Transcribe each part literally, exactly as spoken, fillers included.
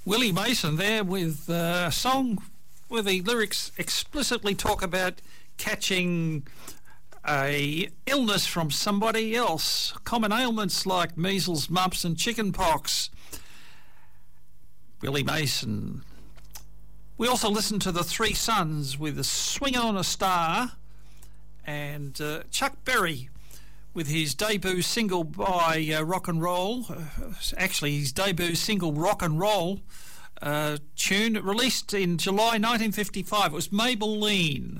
Willie Mason there with uh, a song where the lyrics explicitly talk about catching a illness from somebody else. Common ailments like measles, mumps and chicken pox. Willie Mason. We also listened to the Three Sons with a Swing on a Star, and uh, Chuck Berry with his debut single by uh, Rock and Roll, uh, actually his debut single Rock and Roll uh, tune, released in July nineteen fifty-five. It was Maybelline.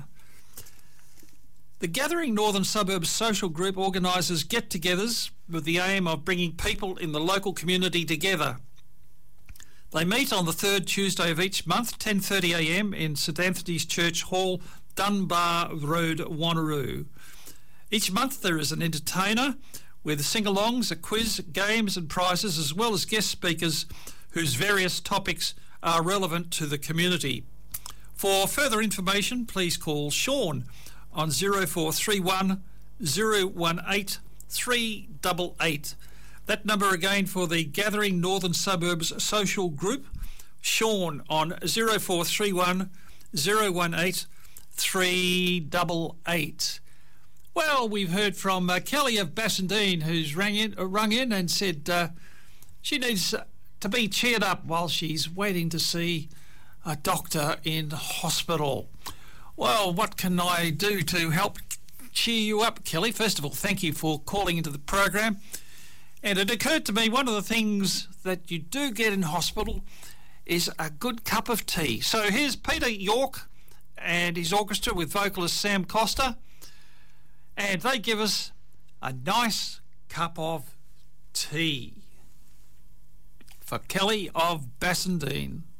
The Gathering Northern Suburbs social group organises get-togethers with the aim of bringing people in the local community together. They meet on the third Tuesday of each month, ten thirty a m in St Anthony's Church Hall, Dunbar Road, Wanneroo. Each month there is an entertainer with sing-alongs, a quiz, games and prizes, as well as guest speakers whose various topics are relevant to the community. For further information, please call Sean on zero four three one, zero one eight, three eight eight. That number again for the Gathering Northern Suburbs social group, Sean on zero four three one, zero one eight, three eight eight. Well, we've heard from uh, Kelly of Bassendean, who's rang in, uh, rung in and said uh, she needs uh, to be cheered up while she's waiting to see a doctor in hospital. Well, what can I do to help cheer you up, Kelly? First of all, thank you for calling into the program. And it occurred to me, one of the things that you do get in hospital is a good cup of tea. So here's Peter York and his orchestra with vocalist Sam Costa, and they give us a nice cup of tea for Kelly of Bassendean.